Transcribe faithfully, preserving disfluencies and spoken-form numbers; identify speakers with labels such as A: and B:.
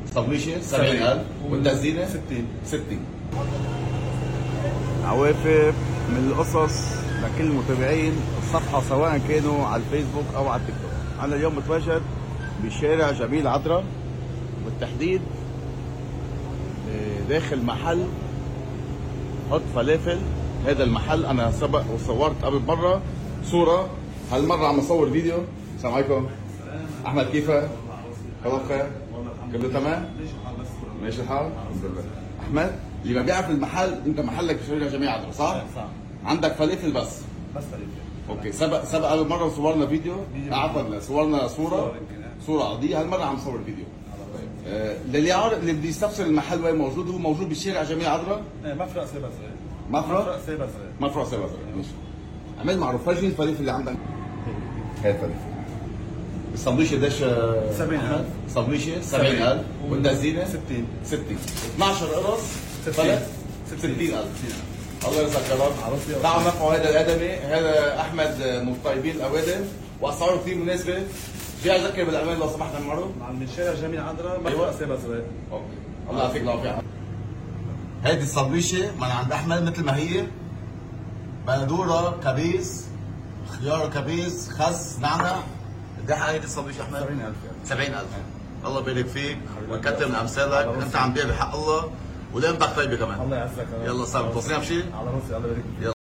A: صبيشه سبعين ألف والتزينه
B: ستين
A: ستين.
C: عوافر من القصص لكل المتابعين الصفحة سواء كانوا على الفيسبوك أو على التيك توك. أنا اليوم متواجد بشارع جميل عذرا، بالتحديد داخل محل حط فلافل. هذا المحل أنا سبق وصورت قبل مرة صورة، هالمرة عم أصور فيديو. السلام عليكم أحمد، كيفك؟ خلاص خير؟ كله تمام؟ ماشي الحال؟ الحمد لله. أحمد اللي ما بيعرف المحل، أنت محلك بشارع جميل عذرا صح؟
B: صح.
C: عندك فلافل بس؟
B: بس فلافل.
C: اوكي. سبق سبق اول مره صورنا فيديو، عفوا صورنا صوره صوره عاديه، هالمره عم نصور فيديو. آه للي عارف اللي بده يستفسر المحل وين موجود، هو موجود بشارع جميل عذرا،
B: ايه مفرق سيبا صغير.
C: مفرق
B: سيبا صغير.
C: مفرق سيبا صغير. ماشي. عمل معروف، فرجي الفلافل اللي عندك. هاي الفلافل. السندويشه قديش؟
B: سبعين ألف.
C: سندويشه سبعين ألف والتزينه
B: ستين
C: ستين. اثنعش قرص فلافل ستين ألف. الله يرزقك يا رب. تعالوا نرفعوا هذا الادمي، هذا احمد من طيبين الاوادم واسعاره كثير مناسبه. في اذكر بالامان لو سمحت نمره؟
B: من شارع جميل عذرا مفرق سيبا صغير.
C: اوكي. الله يعطيك العافيه. هيدي السندويشه من عند احمد مثل ما هي، بندوره، كبيس، خيار كبيس، خس، نعنع. قد ايه هيدي السندويشه احمد؟
B: سبعين ألف.
C: سبعين ألف. الله يبارك فيك ويكثر من امثالك، انت عم تبيع بحق الله ولقيمتك طيبه كمان.
B: الله يعزك.
C: يلا صار توصينا بشيء؟
B: على راسي. الله يبارك فيك.